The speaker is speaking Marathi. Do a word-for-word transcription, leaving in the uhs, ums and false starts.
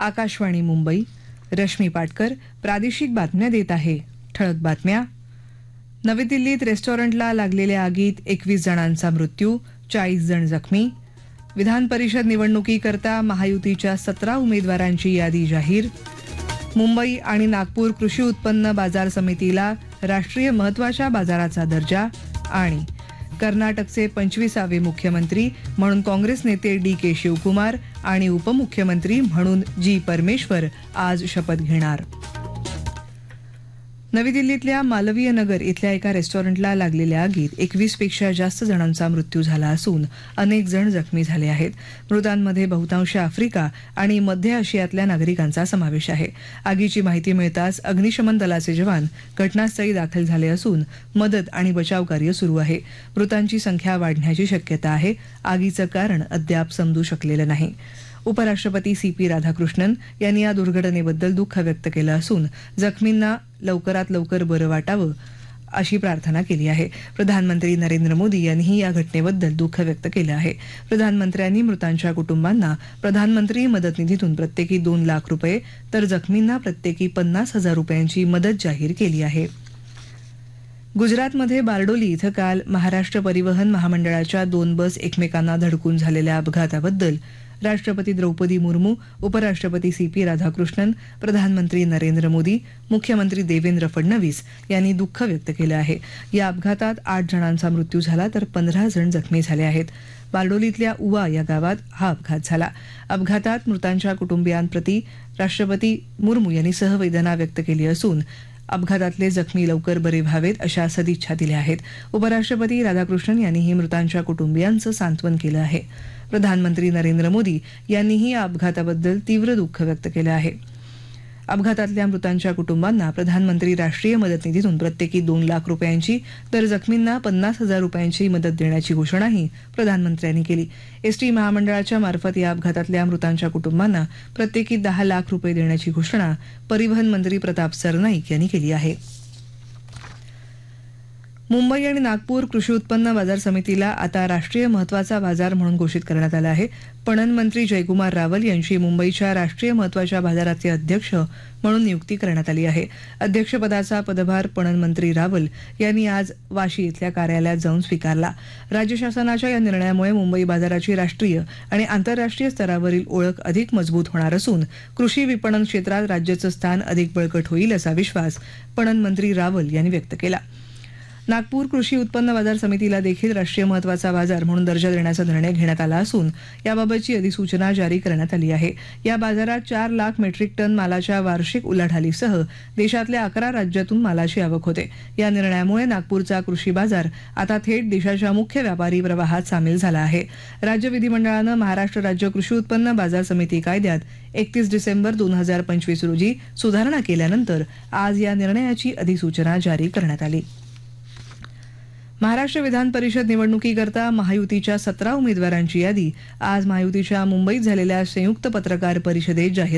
आकाशवाणी मुंबई. रश्मी पाटकर प्रादेशिक बातम्या देत आहे. ठळक बातम्या. नवी दिल्लीत रेस्टॉरंटला लागलेल्या आगीत एकवीस जणांचा मृत्यू, चाळीस जण जखमी. विधान परिषद निवडणुकीकरता महायुतीच्या सतरा उमेदवारांची यादी जाहीर. मुंबई आणि नागपूर कृषी उत्पन्न बाजार समितीला राष्ट्रीय महत्त्वाच्या बाजाराचा दर्जा. आणि कर्नाटकचे पंचवीसावे मुख्यमंत्री म्हणून काँग्रेस नेते डी के शिवकुमार आणि उपमुख्यमंत्री म्हणून जी परमेश्वर आज शपथ घेणार. नवी दिल्लीतल्या मालवीय नगर इथल्या एका रेस्टॉरंटला लागलेल्या आगीत एकवीस पेक्षा जास्त जणांचा मृत्यू झाला असून अनेक जण जखमी झाले आहेत. मृतांमध्ये बहुतांश आफ्रिका आणि मध्य आशियातल्या नागरिकांचा समावेश आहे. आगीची माहिती मिळताच अग्निशमन दलाचे जवान घटनास्थळी दाखल झाले असून मदत आणि बचाव कार्य सुरू आहे. मृतांची संख्या वाढण्याची शक्यता आहे. आगीचं कारण अद्याप समजू शकलेलं नाही. उपराष्ट्रपती सी पी राधाकृष्णन यांनी या दुर्घटनेबद्दल दुःख व्यक्त केलं असून जखमींना लवकरात लवकर बरं वाटावं अशी प्रार्थना केली आहे. प्रधानमंत्री नरेंद्र मोदी यांनीही या घटनेबद्दल दुःख व्यक्त केलं आहे. प्रधानमंत्र्यांनी मृतांच्या कुटुंबांना प्रधानमंत्री मदत निधीतून प्रत्येकी दोन लाख रुपये तर जखमींना प्रत्येकी पन्नास हजार रुपयांची मदत जाहीर केली आहे. गुजरातमध्ये बारडोली इथं काल महाराष्ट्र परिवहन महामंडळाच्या दोन बस एकमेकांना धडकून झालेल्या अपघाताबद्दल राष्ट्रपती द्रौपदी मुर्मू, उपराष्ट्रपती सी पी राधाकृष्णन, प्रधानमंत्री नरेंद्र मोदी, मुख्यमंत्री देवेंद्र फडणवीस यांनी दुःख व्यक्त केलं आहे. या अपघातात आठ जणांचा मृत्यू झाला तर पंधरा जण जखमी झाले आहेत. बारडोलीतल्या उवा या गावात हा अपघात झाला. अपघातात मृतांच्या कुटुंबियांप्रती राष्ट्रपती मुर्मू यांनी सहवेदना व्यक्त केली असून अपघातातले जखमी लवकर बरे व्हावेत अशा सदिच्छा दिल्या आहेत. उपराष्ट्रपती राधाकृष्णन यांनीही मृतांच्या कुटुंबियांचं सांत्वन केलं आहे. प्रधानमंत्री नरेंद्र मोदी यांनीही या अपघाताबद्दल तीव्र दुःख व्यक्त केलं आहे. अपघातातल्या मृतांच्या कुटुंबांना प्रधानमंत्री राष्ट्रीय मदत निधीतून प्रत्येकी दोन लाख रुपयांची तर जखमींना पन्नास हजार रुपयांची मदत देण्याची घोषणाही प्रधानमंत्र्यांनी केली. एसटी महामंडळाच्या मार्फत या अपघातातल्या मृतांच्या कुटुंबांना प्रत्येकी दहा लाख रुपये देण्याची घोषणा परिवहन मंत्री प्रताप सरनाईक यांनी केली आहे. मुंबई आणि नागपूर कृषी उत्पन्न बाजार समितीला आता राष्ट्रीय महत्त्वाचा बाजार म्हणून घोषित करण्यात आलं आहे. पणन मंत्री जयकुमार रावल यांची मुंबईच्या राष्ट्रीय महत्त्वाच्या बाजाराचे अध्यक्ष म्हणून नियुक्ती करण्यात आली आहे. अध्यक्षपदाचा पदभार पणन मंत्री रावल यांनी आज वाशी इथल्या कार्यालयात जाऊन स्वीकारला. राज्य शासनाच्या या निर्णयामुळे मुंबई बाजाराची राष्ट्रीय आणि आंतरराष्ट्रीय स्तरावरील ओळख अधिक मजबूत होणार असून कृषी विपणन क्षेत्रात राज्याचं स्थान अधिक बळकट होईल असा विश्वास पणन मंत्री रावल यांनी व्यक्त केला. नागपूर कृषी उत्पन्न बाजार समितीला देखील राष्ट्रीय महत्त्वाचा बाजार म्हणून दर्जा देण्याचा निर्णय घेण्यात आला असून याबाबतची अधिसूचना जारी करण्यात आली आहे. या बाजारात चार लाख मेट्रिक टन मालाच्या वार्षिक उलाढालीसह देशातल्या अकरा राज्यातून मालाची आवक होते. या निर्णयामुळे नागपूरचा कृषी बाजार आता थेट देशाच्या मुख्य व्यापारी प्रवाहात सामील झाला आहे. राज्य विधिमंडळानं महाराष्ट्र राज्य कृषी उत्पन्न बाजार समिती कायद्यात एकतीस डिसेंबर दोन हजार पंचवीस रोजी सुधारणा केल्यानंतर आज या निर्णयाची अधिसूचना जारी करण्यात आली. महाराष्ट्र विधान परिषद निवडणुकीकरता महायुतीच्या सतरा उमेदवारांची यादी आज महायुतीच्या मुंबईत झालेल्या संयुक्त पत्रकार परिषदेत जाहीर